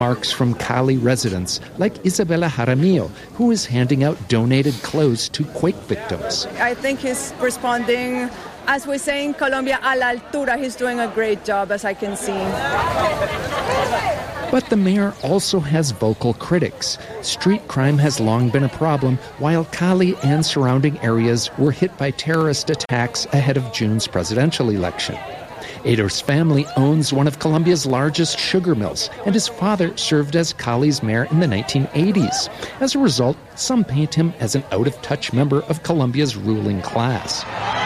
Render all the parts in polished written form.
Marks from Cali residents, like Isabella Jaramillo, who is handing out donated clothes to quake victims. I think he's responding, as we say in Colombia, a la altura. He's doing a great job, as I can see. But the mayor also has vocal critics. Street crime has long been a problem, while Cali and surrounding areas were hit by terrorist attacks ahead of June's presidential election. Ader's family owns one of Colombia's largest sugar mills, and his father served as Cali's mayor in the 1980s. As a result, some paint him as an out-of-touch member of Colombia's ruling class.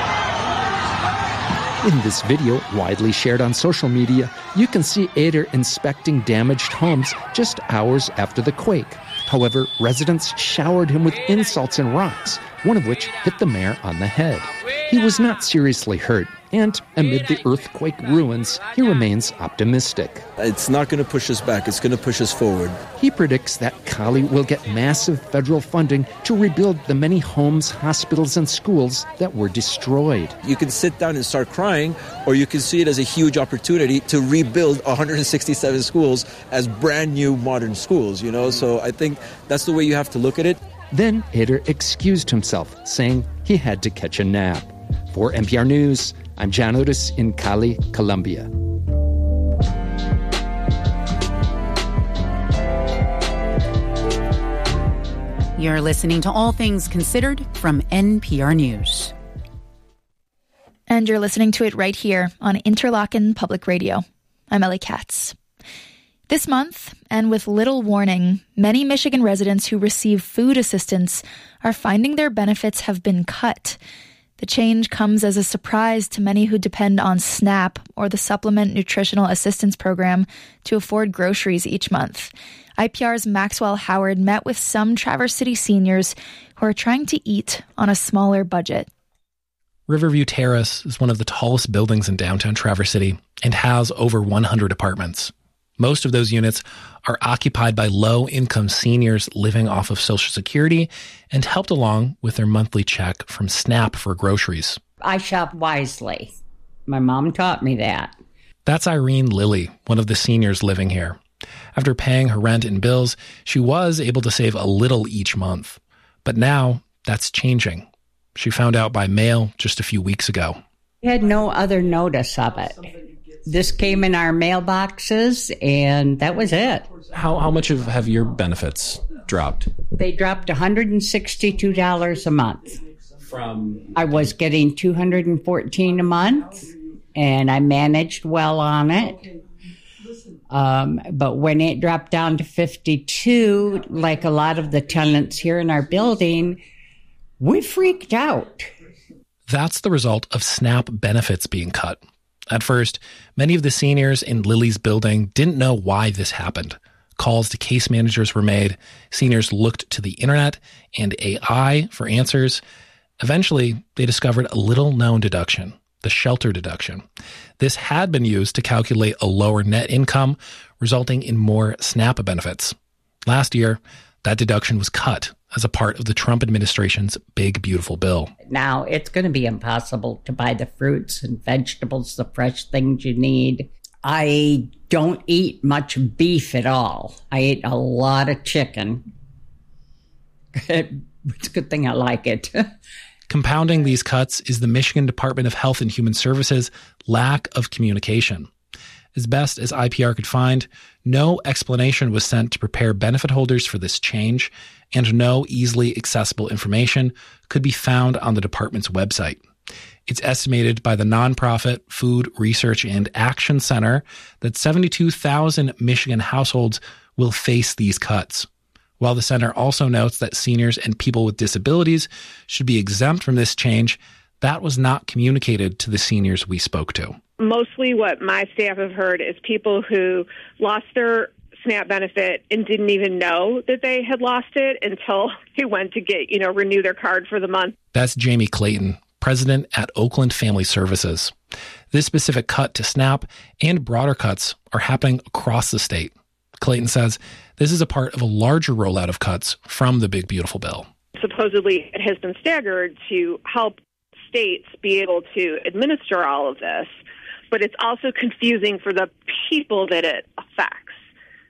In this video, widely shared on social media, you can see Eder inspecting damaged homes just hours after the quake. However, residents showered him with insults and rocks, one of which hit the mayor on the head. He was not seriously hurt, and amid the earthquake ruins, he remains optimistic. It's not going to push us back, it's going to push us forward. He predicts that Cali will get massive federal funding to rebuild the many homes, hospitals, and schools that were destroyed. You can sit down and start crying, or you can see it as a huge opportunity to rebuild 167 schools as brand new modern schools, So I think that's the way you have to look at it. Then Eder excused himself, saying he had to catch a nap. For NPR News, I'm John Otis in Cali, Colombia. You're listening to All Things Considered from NPR News. And you're listening to it right here on Interlochen Public Radio. I'm Ellie Katz. This month, and with little warning, many Michigan residents who receive food assistance are finding their benefits have been cut. The change comes as a surprise to many who depend on SNAP, or the Supplement Nutritional Assistance Program, to afford groceries each month. IPR's Maxwell Howard met with some Traverse City seniors who are trying to eat on a smaller budget. Riverview Terrace is one of the tallest buildings in downtown Traverse City and has over 100 apartments. Most of those units are occupied by low-income seniors living off of Social Security and helped along with their monthly check from SNAP for groceries. I shop wisely. My mom taught me that. That's Irene Lilly, one of the seniors living here. After paying her rent and bills, she was able to save a little each month. But now that's changing. She found out by mail just a few weeks ago. We had no other notice of it. This came in our mailboxes, and that was it. How much have your benefits dropped? They dropped $162 a month. I was getting $214 a month, and I managed well on it. But when it dropped down to $52, like a lot of the tenants here in our building, we freaked out. That's the result of SNAP benefits being cut. At first, many of the seniors in Lily's building didn't know why this happened. Calls to case managers were made. Seniors looked to the internet and AI for answers. Eventually, they discovered a little-known deduction, the shelter deduction. This had been used to calculate a lower net income, resulting in more SNAP benefits. Last year, that deduction was cut as a part of the Trump administration's Big Beautiful Bill. Now it's going to be impossible to buy the fruits and vegetables, the fresh things you need. I don't eat much beef at all. I eat a lot of chicken. It's a good thing I like it. Compounding these cuts is the Michigan Department of Health and Human Services' lack of communication. As best as IPR could find, no explanation was sent to prepare benefit holders for this change, and no easily accessible information could be found on the department's website. It's estimated by the nonprofit Food Research and Action Center that 72,000 Michigan households will face these cuts. While the center also notes that seniors and people with disabilities should be exempt from this change, that was not communicated to the seniors we spoke to. Mostly what my staff have heard is people who lost their SNAP benefit and didn't even know that they had lost it until they went to get, renew their card for the month. That's Jamie Clayton, president at Oakland Family Services. This specific cut to SNAP and broader cuts are happening across the state. Clayton says this is a part of a larger rollout of cuts from the Big Beautiful Bill. Supposedly, it has been staggered to help states be able to administer all of this, but it's also confusing for the people that it affects.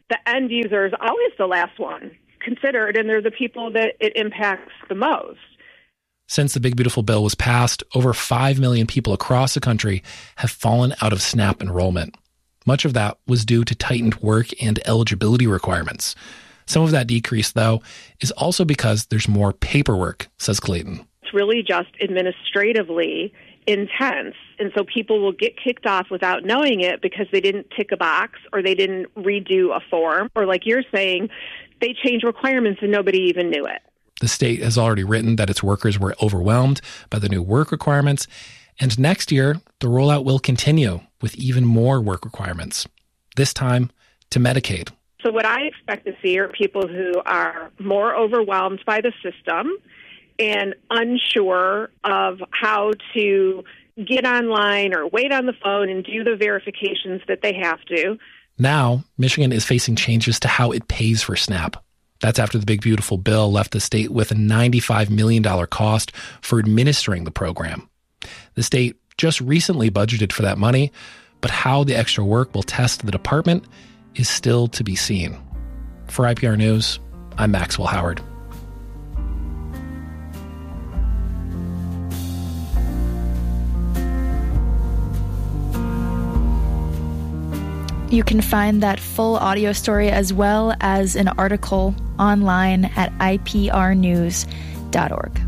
the end user is always the last one considered, and they're the people that it impacts the most. Since the Big Beautiful Bill was passed, over 5 million people across the country have fallen out of SNAP enrollment. Much of that was due to tightened work and eligibility requirements. Some of that decrease, though, is also because there's more paperwork, says Clayton. It's really just administratively intense. And so people will get kicked off without knowing it because they didn't tick a box or they didn't redo a form. Or like you're saying, they changed requirements and nobody even knew it. The state has already written that its workers were overwhelmed by the new work requirements. And next year, the rollout will continue with even more work requirements, this time to Medicaid. So what I expect to see are people who are more overwhelmed by the system and unsure of how to get online or wait on the phone and do the verifications that they have to. Now, Michigan is facing changes to how it pays for SNAP. That's after the Big Beautiful Bill left the state with a $95 million cost for administering the program. The state just recently budgeted for that money, but how the extra work will test the department is still to be seen. For IPR News, I'm Maxwell Howard. You can find that full audio story as well as an article online at iprnews.org.